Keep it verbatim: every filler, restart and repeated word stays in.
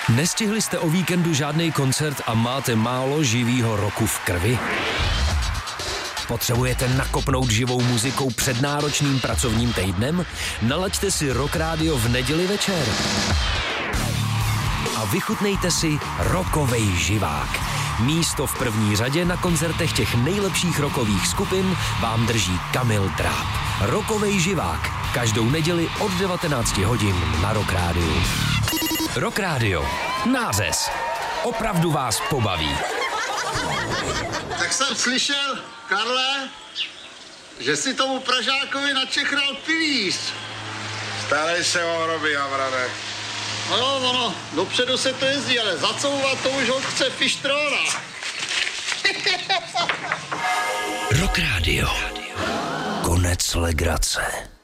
Nestihli jste o víkendu žádný koncert a máte málo živýho roku v krvi? Potřebujete nakopnout živou muzikou před náročným pracovním týdnem? Nalaďte si Rock Radio v neděli večer. A vychutnejte si rockovej živák. Místo v první řadě na koncertech těch nejlepších rockových skupin vám drží Kamil Dráp. Rockovej živák. Každou neděli od devatenácti hodin na Rock Radio. Rock Radio. Nářez. Opravdu vás pobaví. Tak jsem slyšel, Karle, že si tomu Pražákovi načechral pilíř. Starej se o hroby, Havrane. No jo, ono, dopředu se to jezdí, ale zacouvat to už ho chce fištrona. Rock Radio. Konec legrace.